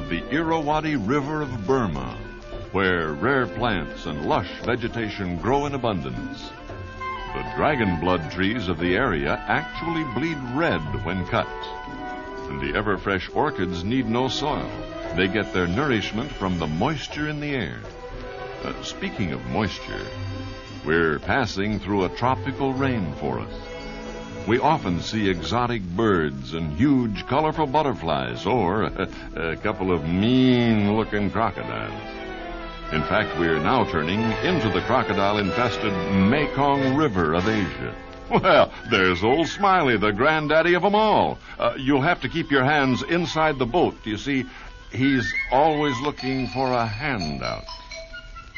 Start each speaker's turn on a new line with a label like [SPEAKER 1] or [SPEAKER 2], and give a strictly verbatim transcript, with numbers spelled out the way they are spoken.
[SPEAKER 1] of the Irrawaddy River of Burma, where rare plants and lush vegetation grow in abundance. The dragon blood trees of the area actually bleed red when cut. And the ever-fresh orchids need no soil. They get their nourishment from the moisture in the air. Uh, speaking of moisture, we're passing through a tropical rainforest. We often see exotic birds and huge, colorful butterflies, or a, a couple of mean-looking crocodiles. In fact, we're now turning into the crocodile-infested Mekong River of Asia. Well, there's old Smiley, the granddaddy of them all. Uh, you'll have to keep your hands inside the boat. You see, he's always looking for a handout.